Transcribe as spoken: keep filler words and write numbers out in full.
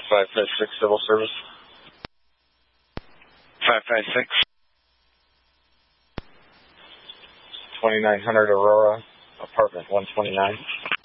five five six civil service. five five six. twenty-nine hundred Aurora, apartment one twenty-nine.